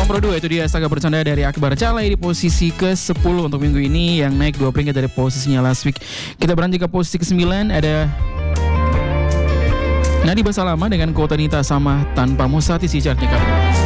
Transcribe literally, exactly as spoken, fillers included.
Nomor dua itu dia Saga Bercanda dari Akbar Calai di posisi ke sepuluh untuk minggu ini, yang naik dua peringkat dari posisinya last week. Kita beranjak ke posisi ke sembilan, ada Nadi Basalama dengan Kota Nita Sama Tanpamu Saat isi chartnya kali ini.